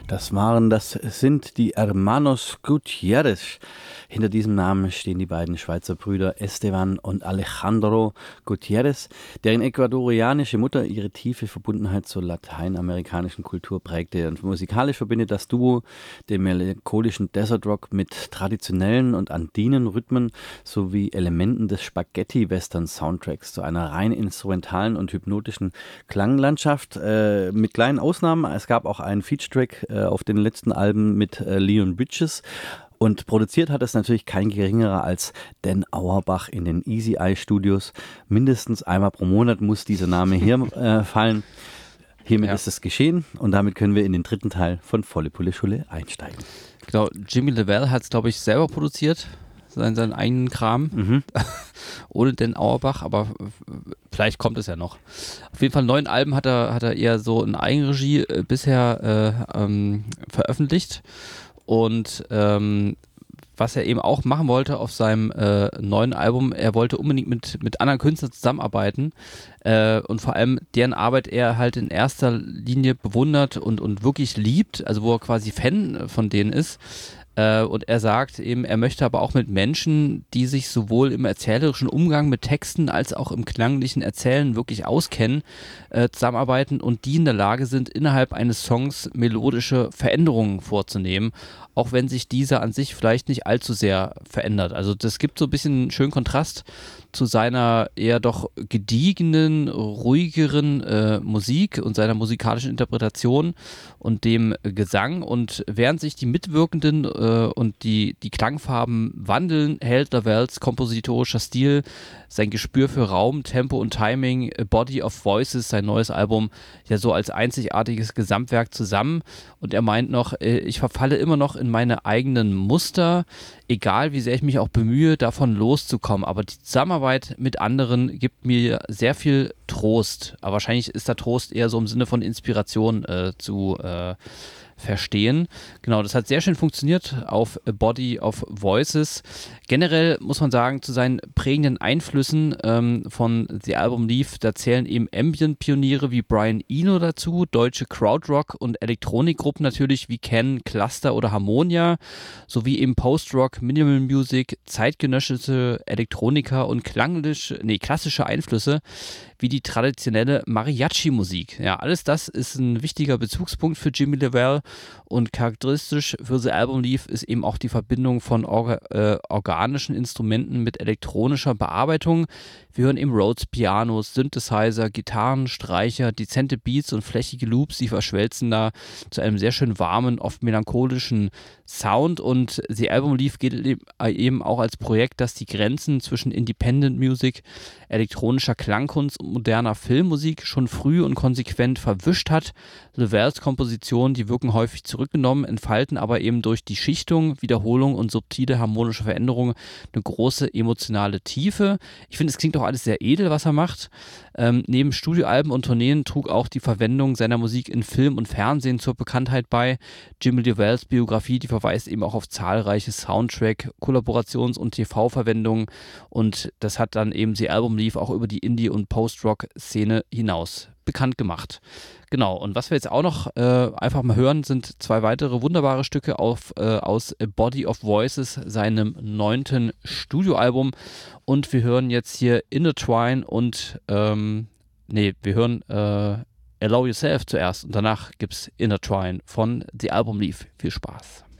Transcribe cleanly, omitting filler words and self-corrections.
Das sind die Hermanos Gutierrez. Hinter diesem Namen stehen die beiden Schweizer Brüder Esteban und Alejandro Gutierrez, deren ecuadorianische Mutter ihre tiefe Verbundenheit zur lateinamerikanischen Kultur prägte. Und musikalisch verbindet das Duo den melancholischen Desert Rock mit traditionellen und andinen Rhythmen sowie Elementen des Spaghetti-Western-Soundtracks zu einer rein instrumentalen und hypnotischen Klanglandschaft, mit kleinen Ausnahmen. Es gab auch einen Feature-Track auf den letzten Alben mit Leon Bridges. Und produziert hat es natürlich kein geringerer als Dan Auerbach in den Easy Eye Studios. Mindestens einmal pro Monat muss dieser Name hier fallen. Hiermit ist es geschehen und damit können wir in den dritten Teil von Volle Pulle Schule einsteigen. Genau, Jimmy LaValle hat es, glaube ich, selber produziert, seinen eigenen Kram, ohne Dan Auerbach, aber vielleicht kommt es ja noch. Auf jeden Fall 9 Alben hat er eher so in Eigenregie bisher veröffentlicht. Und was er eben auch machen wollte auf seinem neuen Album, er wollte unbedingt mit anderen Künstlern zusammenarbeiten und vor allem deren Arbeit er halt in erster Linie bewundert und wirklich liebt, also wo er quasi Fan von denen ist. Und er sagt eben, er möchte aber auch mit Menschen, die sich sowohl im erzählerischen Umgang mit Texten als auch im klanglichen Erzählen wirklich auskennen, zusammenarbeiten und die in der Lage sind, innerhalb eines Songs melodische Veränderungen vorzunehmen, auch wenn sich diese an sich vielleicht nicht allzu sehr verändert. Also das gibt so ein bisschen einen schönen Kontrast zu seiner eher doch gediegenen, ruhigeren Musik und seiner musikalischen Interpretation und dem Gesang. Und während sich die Mitwirkenden und die Klangfarben wandeln, hält LaValles kompositorischer Stil, sein Gespür für Raum, Tempo und Timing, A Body of Voices, sein neues Album, ja so als einzigartiges Gesamtwerk zusammen. Und er meint noch, ich verfalle immer noch in meine eigenen Muster, egal wie sehr ich mich auch bemühe, davon loszukommen. Aber die Zusammenarbeit mit anderen gibt mir sehr viel Trost. Aber wahrscheinlich ist der Trost eher so im Sinne von Inspiration zu verstehen. Genau, das hat sehr schön funktioniert auf A Body of Voices. Generell muss man sagen, zu seinen prägenden Einflüssen von The Album Leaf, da zählen eben Ambient-Pioniere wie Brian Eno dazu, deutsche Krautrock- und Elektronikgruppen natürlich wie Ken, Cluster oder Harmonia, sowie eben Post-Rock, Minimal Music, zeitgenössische Elektroniker und klassische Einflüsse wie die traditionelle Mariachi-Musik. Ja, alles das ist ein wichtiger Bezugspunkt für Jimmy LaValle und charakteristisch für The Album Leaf ist eben auch die Verbindung von organischen Instrumenten mit elektronischer Bearbeitung. Wir hören eben Rhodes Pianos, Synthesizer, Gitarren, Streicher, dezente Beats und flächige Loops, die verschmelzen da zu einem sehr schön warmen, oft melancholischen Sound und The Album Leaf geht eben auch als Projekt, das die Grenzen zwischen Independent Music, elektronischer Klangkunst und moderner Filmmusik schon früh und konsequent verwischt hat. LaValles Kompositionen, die wirken häufig zurückgenommen, entfalten aber eben durch die Schichtung, Wiederholung und subtile harmonische Veränderung eine große emotionale Tiefe. Ich finde, es klingt auch alles sehr edel, was er macht. Neben Studioalben und Tourneen trug auch die Verwendung seiner Musik in Film und Fernsehen zur Bekanntheit bei. Jimmy LaValles Biografie, die verweist eben auch auf zahlreiche Soundtrack-, Kollaborations- und TV-Verwendungen und das hat dann eben The Album Leaf auch über die Indie- und Post-Rock-Szene hinaus bekannt gemacht. Genau, und was wir jetzt auch noch einfach mal hören, sind 2 weitere wunderbare Stücke aus A Body of Voices, seinem 9. Studioalbum. Und wir hören jetzt hier Intertwine und wir hören Allow Yourself zuerst und danach gibt's Intertwine von The Album Leaf. Viel Spaß.